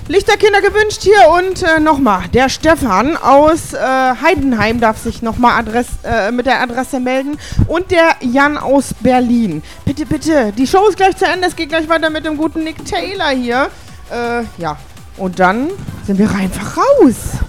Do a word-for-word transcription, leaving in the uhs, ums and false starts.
Lichterkinder gewünscht hier und äh, nochmal, der Stefan aus äh, Heidenheim darf sich nochmal äh, mit der Adresse melden und der Jan aus Berlin. Bitte, bitte, die Show ist gleich zu Ende, es geht gleich weiter mit dem guten Nick Taylor hier. Äh, ja, und dann sind wir einfach raus.